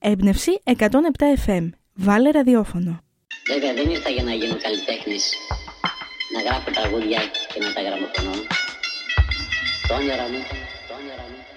Έμπνευση 107 FM. Βάλε ραδιόφωνο. Βέβαια δεν ήρθα για να γίνω καλλιτέχνης, να γράφω τραγούδια και να τα γραμμοφωνώ. Το όνειρο μου.